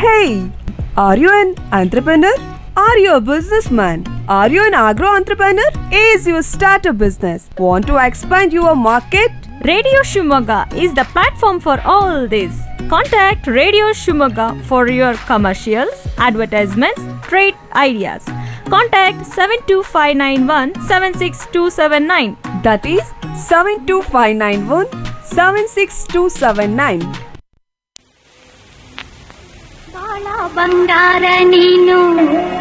Hey, are you an entrepreneur? Are you a businessman? Are you an agro entrepreneur? Is you start a business? Want to expand your market? Radio Shumaga is the platform for all this. Contact Radio Shumaga for your commercials, advertisements, trade ideas. Contact 72591 76279. That is 72591 76279. ಬಾಳ ಬಂಗಾರ ನೀನು